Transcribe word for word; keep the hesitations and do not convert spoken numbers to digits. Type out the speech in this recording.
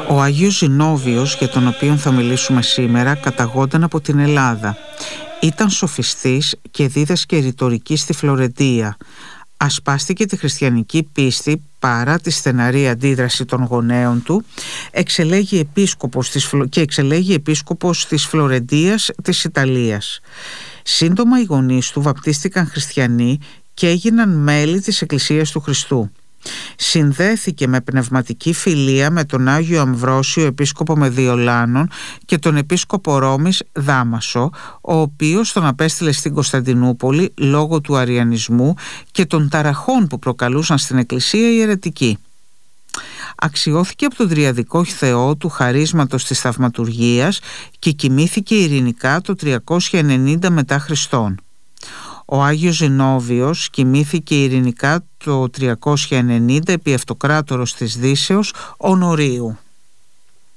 Ο Άγιος Ζηνόβιος, για τον οποίο θα μιλήσουμε σήμερα, καταγόταν από την Ελλάδα. Ήταν σοφιστής και δίδασκε ρητορική στη Φλωρεντία. Ασπάστηκε τη χριστιανική πίστη παρά τη στεναρή αντίδραση των γονέων του, εξελέγει επίσκοπος της, και εξελέγει επίσκοπος της Φλωρεντίας της Ιταλίας. Σύντομα οι γονείς του βαπτίστηκαν χριστιανοί και έγιναν μέλη της Εκκλησίας του Χριστού. Συνδέθηκε με πνευματική φιλία με τον Άγιο Αμβρόσιο, επίσκοπο Μεδιολάνων, και τον επίσκοπο Ρώμης Δάμασο, ο οποίος τον απέστειλε στην Κωνσταντινούπολη λόγω του αριανισμού και των ταραχών που προκαλούσαν στην Εκκλησία οι αιρετικοί. Αξιώθηκε από τον τριαδικό Θεό του χαρίσματος της θαυματουργίας και κοιμήθηκε ειρηνικά το τριακόσια ενενήντα μετά Χριστόν. Ο Άγιος Ζηνόβιος κοιμήθηκε ειρηνικά το τριακόσια ενενήντα επί Αυτοκράτορος της Δύσεως Ονορίου.